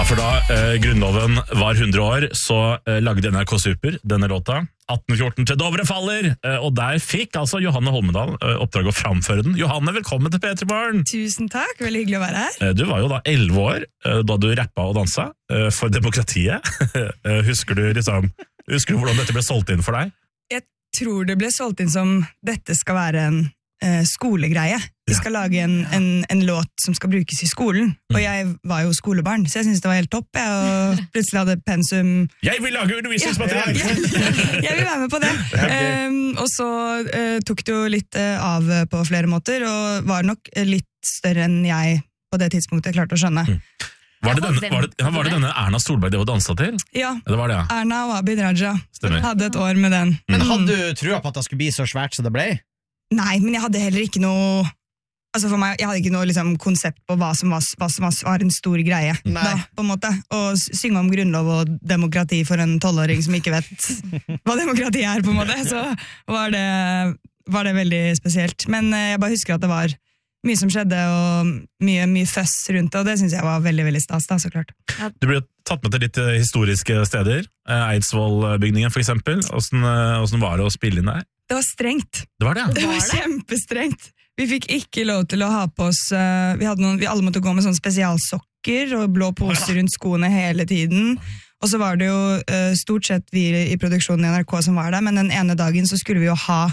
Ja, for da grunnloven var 100 år, så lagde NRK Super denne låta. 1814 til Dovre faller, og der fikk altså Johanne Holmedal oppdrag å framføre den. Johanne, velkommen til P3 Morgen! Tusen takk, veldig hyggelig å være her. Du var jo da 11 år da du rappa og dansa for demokratiet. Husker du hvordan dette ble solgt inn for deg? Jeg tror det ble solgt inn som dette skal være en skolegreie. Vi skal lage en låt som skal brukes i skolen. Og jeg var jo skolebarn, så jeg synes det var helt topp. Og plutselig hadde pensum... Jeg vil lage undervisningsmateriale! Jeg vil være med på det. Og så tok det jo litt av på flere måter, og var nok litt større enn jeg på det tidspunktet klarte å skjønne. Var det denne Erna Solberg det var dansa til? Ja, det var det, ja. Erna og Abid Raja. Stemmer. Hadde et år med den. Men hadde du trua på at det skulle bli så svært som det ble? Nei, men jeg hadde heller ikke noe... Altså for meg, jeg hadde ikke noe liksom, konsept på hva som var en stor greie da, på en måte. Å synge om grunnlov og demokrati for en 12-åring som ikke vet hva demokrati er, på en måte, så var det veldig spesielt. Men jeg bare husker at det var mye som skjedde, og mye føss rundt det, og det synes jeg var veldig, veldig stas da, så klart. Du ble tatt med til litt historiske steder, Eidsvollbygningen for eksempel. Hvordan var det å spille inn der? Det var strengt. Det var det, ja. Det var kjempestrengt. Vi fikk ikke lov til å ha på oss, vi alle måtte gå med sånne spesialsokker og blå poser rundt skoene hele tiden. Og så var det jo stort sett vi i produksjonen i NRK som var der, men den ene dagen så skulle vi jo ha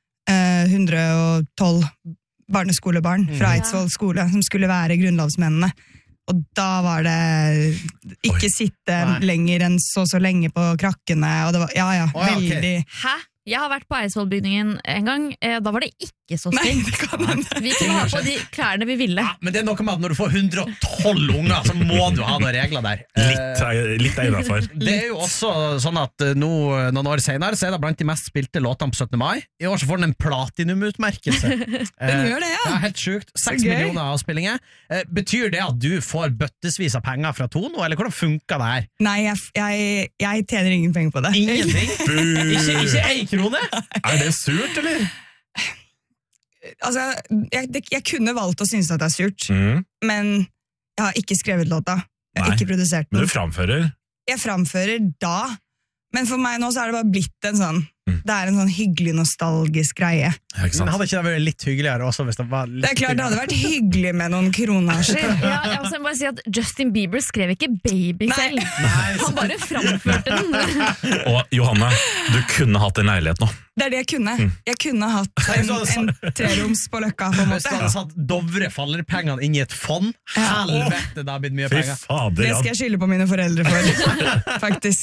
112 barneskolebarn fra Eidsvoll skole, som skulle være grunnlovsmennene. Og da var det ikke sitte lenger enn så lenge på krakkene, og det var, veldig... Hæ? Jeg har vært på Eidsvollbygningen en gang, da var det ikke så strengt. Nei, det kan hende. Vi kunne ha på de klærne vi ville. Ja, men det noe med at når du får 112 unger, så må du ha noen regler der. Litt er innenfor. Det jo også sånn at nå, noen år senere, så det blant de mest spilte låtene på 17. mai. I år så får den en platinumutmerkelse. Den gjør det, ja. Ja, helt sjukt. 6 millioner avspillinger. Betyr det at du får bøttesvis av penger fra Tono, eller hvordan funker det her? Nei, jeg tjener ingen penger på det. Ingenting? Ikke 1 krone? Er det surt, eller? Altså, jeg kunne valgt å synes at det er surt, men jeg har ikke skrevet låta. Jeg har ikke produsert den. Men du framfører? Jeg framfører da, men for meg nå så er det bare blitt en sånn, det er en sånn hyggelig nostalgisk greie. Ja, men hadde ikke det vært litt hyggeligere også hvis det var litt... Det er klart det hadde vært hyggelig med noen kronasjer. Ja, jeg må bare si at Justin Bieber skrev ikke Baby selv. Han bare framførte den. Og Johanne, du kunne hatt en leilighet nå. Det er det jeg kunne. Jeg kunne hatt en 3-roms på Løkka, på en måte. Hvis du hadde satt Dovre faller-pengene inn i et fond, helvete, det har blitt mye penger. Fy fader, det skal jeg skylde på mine foreldre for, faktisk.